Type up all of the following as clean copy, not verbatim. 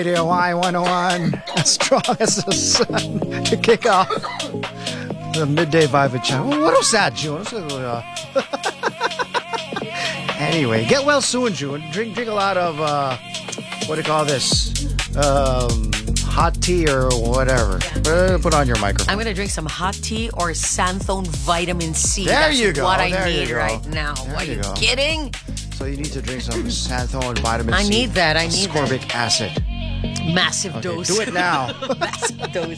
Radio Y101, as strong as the sun, to kick off the midday vibe with Chad. What was that, June? Anyway, get well soon, June. Drink a lot of, what do you call this? Hot tea or whatever. Put on your microphone. I'm going to drink some hot tea or Santhone Vitamin C. There That's you go. what There I you need go. right now. There Are you you go. kidding? So you need to drink some Santhone vitamin C. I need that. I need that. Ascorbic acid. Massive Okay, dose. do it now. Massive dose.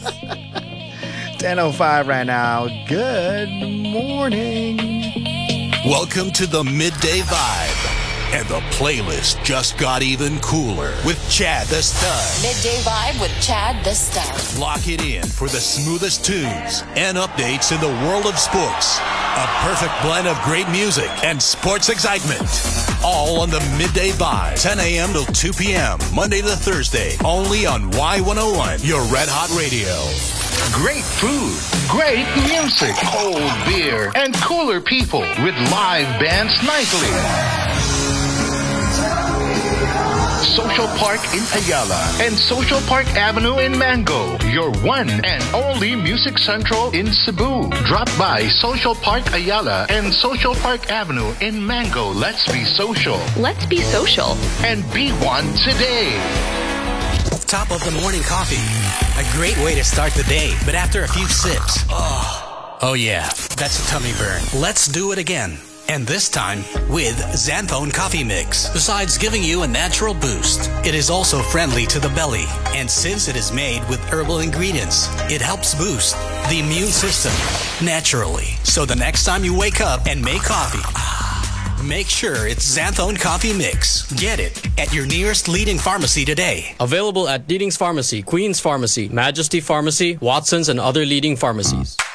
10:05 right now. Good morning. Welcome to the Midday Vibe. And the playlist just got even cooler with Chad the Stud. Midday Vibe with Chad the Stud. Lock it in for the smoothest tunes and updates in the world of sports. A perfect blend of great music and sports excitement. All on the Midday Vibe, 10 a.m. till 2 p.m. Monday to Thursday, only on Y101, your Red Hot Radio. Great food, great music, cold beer, and cooler people with live bands nightly. Social Park in Ayala and Social Park Avenue in Mango, your one and only Music Central in Cebu. Drop by Social Park Ayala and Social Park Avenue in Mango. Let's be social. Let's be social. And be one today. Top of the morning coffee. A great way to start the day, but after a few sips, oh yeah, that's a tummy burn. Let's do it again. And this time with Xanthone Coffee Mix. Besides giving you a natural boost, it is also friendly to the belly. And since it is made with herbal ingredients, it helps boost the immune system naturally. So the next time you wake up and make coffee, make sure it's Xanthone Coffee Mix. Get it at your nearest leading pharmacy today. Available at Leading's Pharmacy, Queen's Pharmacy, Majesty Pharmacy, Watson's, and other leading pharmacies.